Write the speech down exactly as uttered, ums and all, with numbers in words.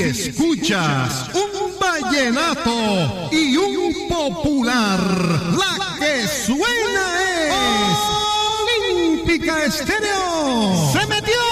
Si escuchas un vallenato y un popular, la que suena es Olímpica Estéreo. ¡Se metió!